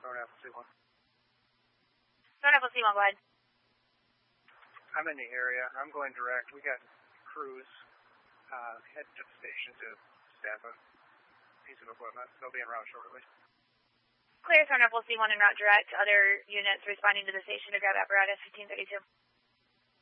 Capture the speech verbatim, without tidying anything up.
Thornapple C one. Thornapple C one, go ahead. I'm in the area. I'm going direct. We got crews uh, heading to the station to stamp a piece of equipment. They'll be en route shortly. Clear Thornapple C one en route direct. Other units responding to the station to grab apparatus fifteen thirty-two.